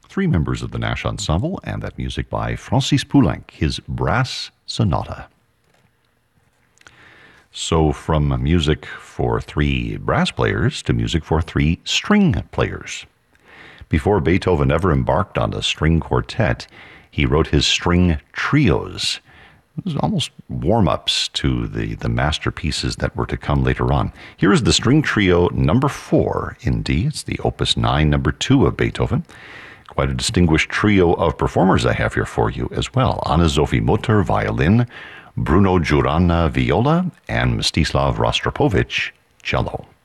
three members of the Nash Ensemble, and that music by Francis Poulenc, his Brass Sonata. So from music for three brass players to music for three string players. Before Beethoven ever embarked on a string quartet, he wrote his string trios. It was almost warm-ups to the masterpieces that were to come later on. Here is the string trio number 4 in D. It's the Opus 9, number 2 of Beethoven. Quite a distinguished trio of performers I have here for you as well. Anna-Sophie Mutter, violin, Bruno Giuranna, viola, and Mstislav Rostropovich, cello.